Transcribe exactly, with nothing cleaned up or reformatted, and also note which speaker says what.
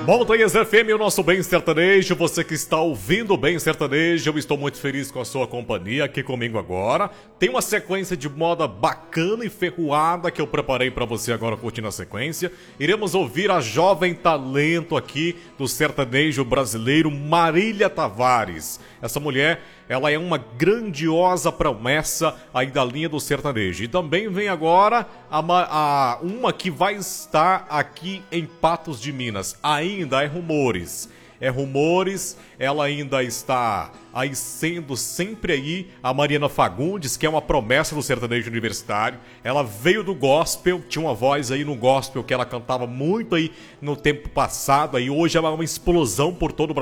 Speaker 1: Montanhas F M, o nosso Bem Sertanejo. Você que está ouvindo o Bem Sertanejo, eu estou muito feliz com a sua companhia aqui comigo agora. Tem uma sequência de moda bacana e ferroada que eu preparei para você agora curtindo a sequência. Iremos ouvir a jovem talento aqui do sertanejo brasileiro, Marília Tavares. Essa mulher, ela é uma grandiosa promessa aí da linha do sertanejo. E também vem agora a, a, uma que vai estar aqui em Patos de Minas. Ainda é rumores. É rumores, ela ainda está aí sendo sempre aí a Mariana Fagundes, que é uma promessa do sertanejo universitário. Ela veio do gospel, tinha uma voz aí no gospel que ela cantava muito aí no tempo passado, aí hoje ela é uma explosão por todo o Brasil.